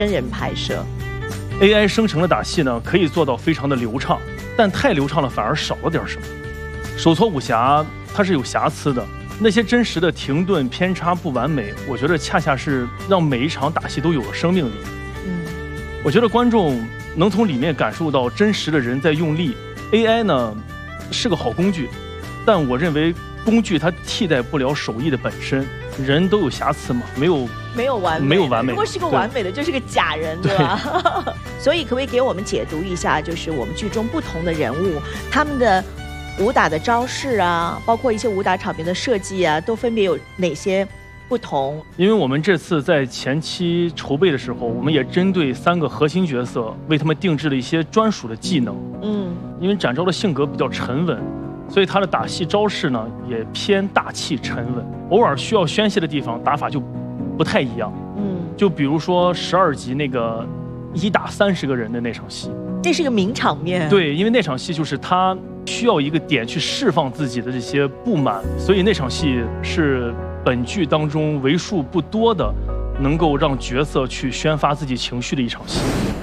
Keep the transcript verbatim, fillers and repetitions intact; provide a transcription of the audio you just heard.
真人拍摄。 A I 生成的打戏呢，可以做到非常的流畅，但太流畅了反而少了点什么。手搓武侠它是有瑕疵的，那些真实的停顿、偏差不完美，我觉得恰恰是让每一场打戏都有了生命力。嗯，我觉得观众能从里面感受到真实的人在用力。A I 呢是个好工具，但我认为工具它替代不了手艺的本身。人都有瑕疵嘛，没有没有完美， 没有完美。 如果是个完美的，就是个假人，对吧？所以可不可以给我们解读一下，就是我们剧中不同的人物，他们的武打的招式啊，包括一些武打场面的设计啊，都分别有哪些不同？ 因为我们这次在前期筹备的时候，我们也针对三个核心角色，为他们定制了一些专属的技能。嗯，因为展昭的性格比较沉稳。所以他的打戏招式呢也偏大气沉稳，偶尔需要宣泄的地方打法就不太一样。嗯，就比如说十二集那个一打三十个人的那场戏， 这是个名场面。 对，因为那场戏就是他需要一个点去释放自己的这些不满，所以那场戏是本剧当中为数不多的能够让角色去宣发自己情绪的一场戏。